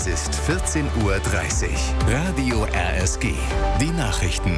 Es ist 14:30 Uhr. Radio RSG. Die Nachrichten.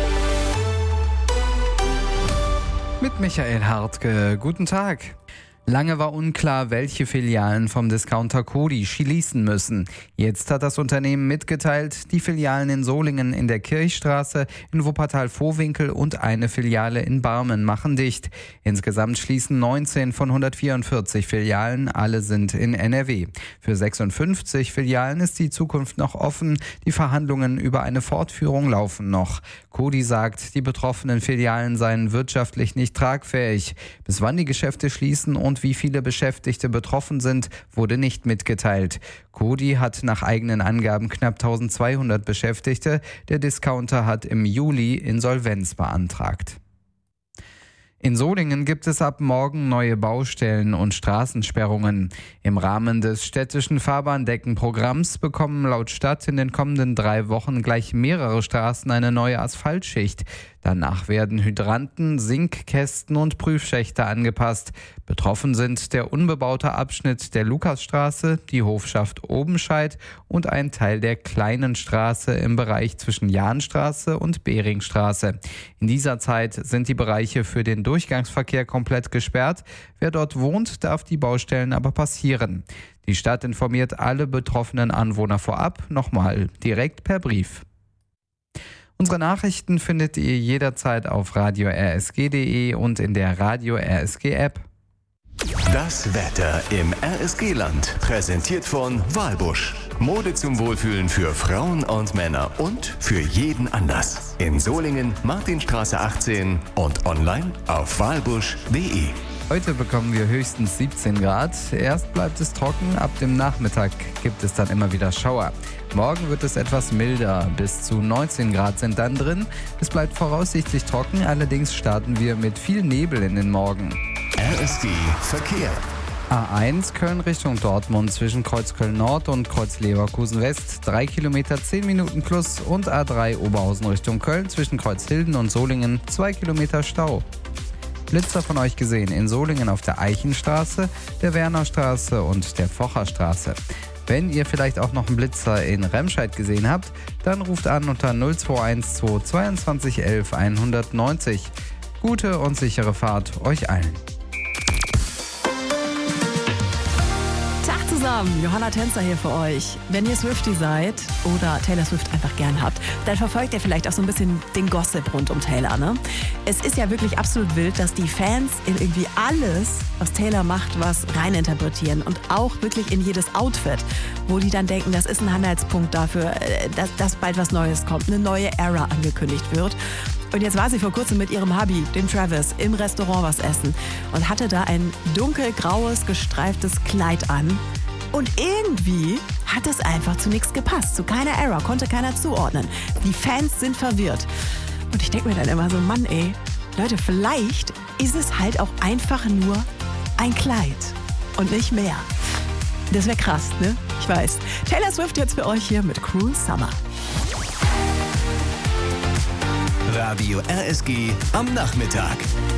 Mit Michael Hartke. Guten Tag. Lange war unklar, welche Filialen vom Discounter Coty schließen müssen. Jetzt hat das Unternehmen mitgeteilt, die Filialen in Solingen in der Kirchstraße, in Wuppertal-Vohwinkel und eine Filiale in Barmen machen dicht. Insgesamt schließen 19 von 144 Filialen, alle sind in NRW. Für 56 Filialen ist die Zukunft noch offen. Die Verhandlungen über eine Fortführung laufen noch. Coty sagt, die betroffenen Filialen seien wirtschaftlich nicht tragfähig. Bis wann die Geschäfte schließen und wie viele Beschäftigte betroffen sind, wurde nicht mitgeteilt. Coty hat nach eigenen Angaben knapp 1200 Beschäftigte. Der Discounter hat im Juli Insolvenz beantragt. In Solingen gibt es ab morgen neue Baustellen und Straßensperrungen. Im Rahmen des städtischen Fahrbahndeckenprogramms bekommen laut Stadt in den kommenden 3 Wochen gleich mehrere Straßen eine neue Asphaltschicht. Danach werden Hydranten, Sinkkästen und Prüfschächte angepasst. Betroffen sind der unbebaute Abschnitt der Lukasstraße, die Hofschaft Obenscheid und ein Teil der kleinen Straße im Bereich zwischen Jahnstraße und Beringstraße. In dieser Zeit sind die Bereiche für den Durchgangsverkehr komplett gesperrt. Wer dort wohnt, darf die Baustellen aber passieren. Die Stadt informiert alle betroffenen Anwohner vorab, nochmal direkt per Brief. Unsere Nachrichten findet ihr jederzeit auf radio-rsg.de und in der Radio RSG App. Das Wetter im RSG-Land. Präsentiert von Walbusch. Mode zum Wohlfühlen für Frauen und Männer und für jeden Anlass. In Solingen, Martinstraße 18 und online auf walbusch.de. Heute bekommen wir höchstens 17 Grad. Erst bleibt es trocken, ab dem Nachmittag gibt es dann immer wieder Schauer. Morgen wird es etwas milder, bis zu 19 Grad sind dann drin. Es bleibt voraussichtlich trocken, allerdings starten wir mit viel Nebel in den Morgen. RSG Verkehr. A1 Köln Richtung Dortmund zwischen Kreuz Köln Nord und Kreuz Leverkusen West 3 Kilometer 10 Minuten plus und A3 Oberhausen Richtung Köln zwischen Kreuz Hilden und Solingen 2 Kilometer Stau. Blitzer von euch gesehen in Solingen auf der Eichenstraße, der Wernerstraße und der Focherstraße. Wenn ihr vielleicht auch noch einen Blitzer in Remscheid gesehen habt, dann ruft an unter 0212 22 11 190. Gute und sichere Fahrt euch allen. Zusammen, Johanna Tänzer hier für euch. Wenn ihr Swiftie seid oder Taylor Swift einfach gern habt, dann verfolgt ihr vielleicht auch so ein bisschen den Gossip rund um Taylor, ne? Es ist ja wirklich absolut wild, dass die Fans in irgendwie alles, was Taylor macht, was reininterpretieren und auch wirklich in jedes Outfit, wo die dann denken, das ist ein Anhaltspunkt dafür, dass bald was Neues kommt, eine neue Era angekündigt wird. Und jetzt war sie vor kurzem mit ihrem Hubby, dem Travis, im Restaurant was essen und hatte da ein dunkelgraues, gestreiftes Kleid an. Und irgendwie hat es einfach zu nichts gepasst, zu keiner Era, konnte keiner zuordnen. Die Fans sind verwirrt. Und ich denke mir dann immer so, Mann ey, Leute, vielleicht ist es halt auch einfach nur ein Kleid und nicht mehr. Das wäre krass, ne? Ich weiß. Taylor Swift jetzt für euch hier mit Cruel Summer. Radio RSG am Nachmittag.